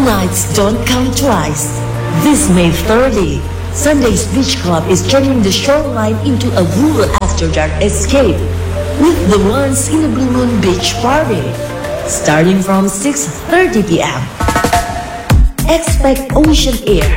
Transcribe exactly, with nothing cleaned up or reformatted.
nights don't come twice. This May thirtieth, Sunday's Beach Club is turning the shoreline into a rural after-dark escape with the Once in a Blue Moon Beach Party, starting from six thirty p m Expect ocean air,